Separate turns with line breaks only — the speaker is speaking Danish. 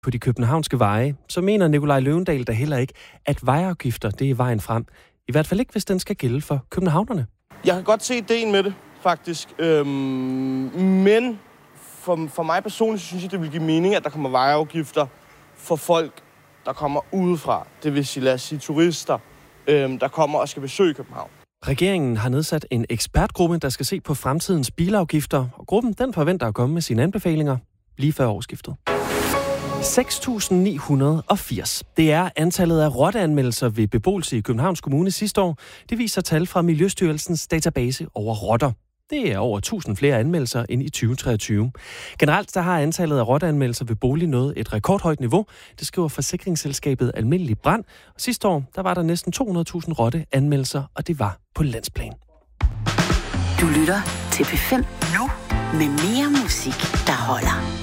på de københavnske veje, så mener Nikolaj Løvendal da heller ikke, at vejafgifter det er vejen frem. I hvert fald ikke, hvis den skal gælde for københavnerne.
Jeg kan godt se ideen med det, faktisk. Men for mig personligt synes jeg, det vil give mening, at der kommer vejafgifter for folk, der kommer udefra. Det vil sige, lad os sige, turister, der kommer og skal besøge København.
Regeringen har nedsat en ekspertgruppe, der skal se på fremtidens bilafgifter, og gruppen den forventer at komme med sine anbefalinger lige før årsskiftet. 6.980. Det er antallet af rotteanmeldelser ved beboelse i Københavns Kommune sidste år. Det viser tal fra Miljøstyrelsens database over rotter. Det er over 1.000 flere anmeldelser end i 2023. Generelt der har antallet af rotteanmeldelser ved bolig nået et rekordhøjt niveau. Det skriver forsikringsselskabet Almindelig Brand. Og sidste år der var der næsten 200.000 rotteanmeldelser, og det var på landsplan.
Du lytter til P5 nu med mere musik, der holder.